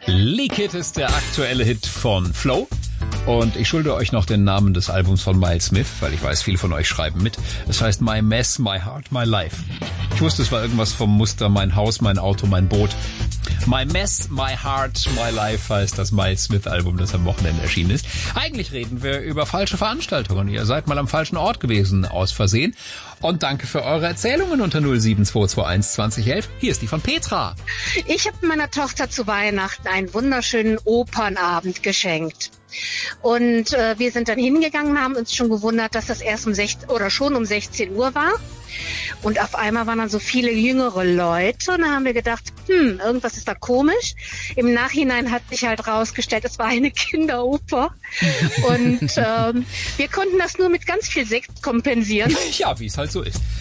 Leak It ist der aktuelle Hit von Flo. Und ich schulde euch noch den Namen des Albums von Miles Smith, weil ich weiß, viele von euch schreiben mit. Es heißt My Mess, My Heart, My Life. Ich wusste, es war irgendwas vom Muster Mein Haus, Mein Auto, Mein Boot. My Mess, My Heart, My Life heißt das Miles Smith Album, das am Wochenende erschienen ist. Eigentlich reden wir über falsche Veranstaltungen. Ihr seid mal am falschen Ort gewesen, aus Versehen. Und danke für eure Erzählungen unter 07221 2011. Hier ist die von Petra. Ich habe meiner Tochter zu Weihnachten einen wunderschönen Opernabend geschenkt. Und wir sind dann hingegangen, haben uns schon gewundert, dass das erst schon um 16 Uhr war. Und auf einmal waren dann so viele jüngere Leute und dann haben wir gedacht, irgendwas ist da komisch. Im Nachhinein hat sich halt rausgestellt, es war eine Kinderoper. Und wir konnten das nur mit ganz viel Sekt kompensieren. Ja, wie es halt so ist.